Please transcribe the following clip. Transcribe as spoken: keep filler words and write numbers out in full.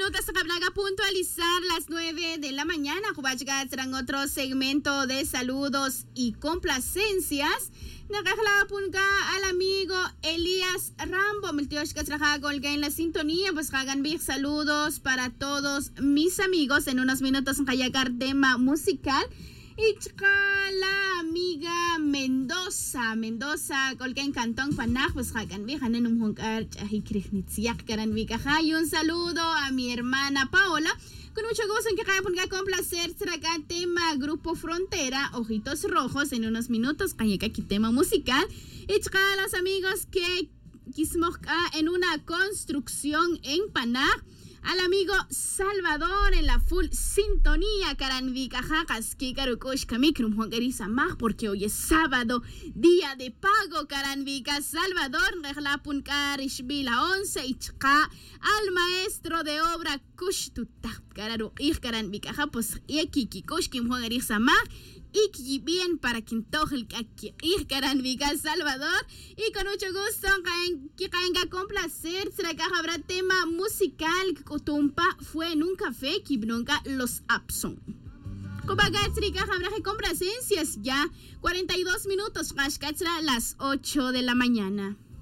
minutos para puntualizar las nueve de la mañana. Serán otro segmento de saludos y complacencias. Nakakalapunka al amigo Elías Rambo. Miltiosh en la sintonía. Pues hagan big saludos para todos mis amigos. En unos minutos en Kayagar tema musical. Y la amiga Mendoza, Mendoza, colguen cantón panaj, pues hagan viajan en un juncar, y un saludo a mi hermana Paola, con mucho gusto en que cada ponga con placer, será acá tema Grupo Frontera, Ojitos Rojos, en unos minutos, hay aquí tema musical, y a los amigos que quisimos en una construcción en Panaj, al amigo Salvador en la full sintonía, Caranvica, Jacas, Kikarukosh, Kamikrum, Juan Samaj, porque hoy es sábado, día de pago, Caranvica, Salvador, Reglapun Karishvila once, y Chka, al maestro de obra Kushtuta, Kararu, y Caranvica, pues, y Kiki, Kushkim, Juan Samaj, y bien para quien toje el Caranvica Salvador, y con mucho gusto que caiga con placer será que habrá tema musical que Cotumpa fue en un café que nunca los Abson. Copacatsrica habrá complacencias ya cuarenta y dos minutos, las ocho de la mañana.